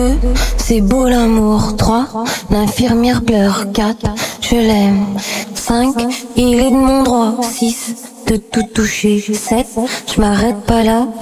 C'est beau l'amour. 3, l'infirmière pleure. 4, je l'aime. 5, il est de mon droit. 6, de tout toucher. 7, je m'arrête pas là.